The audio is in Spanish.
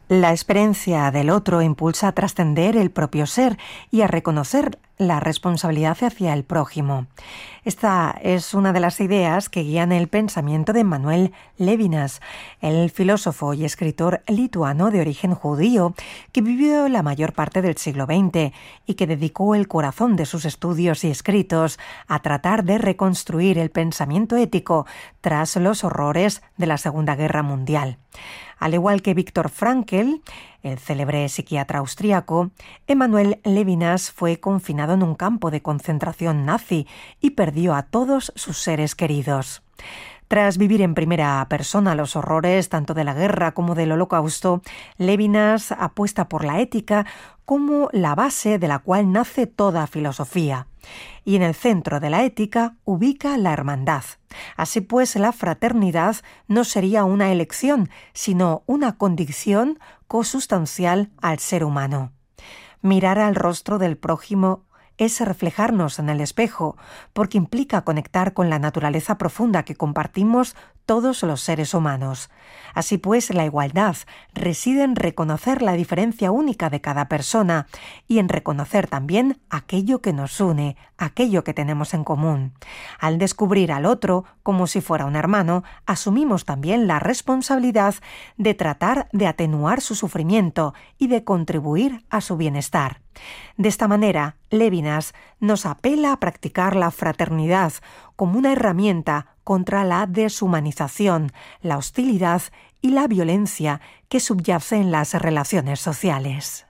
La experiencia del otro impulsa a trascender el propio ser y a reconocer la responsabilidad hacia el prójimo. Esta es una de las ideas que guían el pensamiento de Emmanuel Levinas, el filósofo y escritor lituano de origen judío que vivió la mayor parte del siglo XX y que dedicó el corazón de sus estudios y escritos a tratar de reconstruir el pensamiento ético tras los horrores de la Segunda Guerra Mundial. Al igual que Viktor Frankl, el célebre psiquiatra austríaco, Emmanuel Levinas fue confinado en un campo de concentración nazi y perdió a todos sus seres queridos. Tras vivir en primera persona los horrores tanto de la guerra como del Holocausto, Levinas apuesta por la ética como la base de la cual nace toda filosofía. Y en el centro de la ética ubica la hermandad. Así pues, la fraternidad no sería una elección, sino una condición consustancial al ser humano. Mirar al rostro del prójimo es reflejarnos en el espejo, porque implica conectar con la naturaleza profunda que compartimos todos los seres humanos. Así pues, la igualdad reside en reconocer la diferencia única de cada persona y en reconocer también aquello que nos une, aquello que tenemos en común. Al descubrir al otro como si fuera un hermano, asumimos también la responsabilidad de tratar de atenuar su sufrimiento y de contribuir a su bienestar. De esta manera, Levinas nos apela a practicar la fraternidad como una herramienta contra la deshumanización, la hostilidad y la violencia que subyace en las relaciones sociales.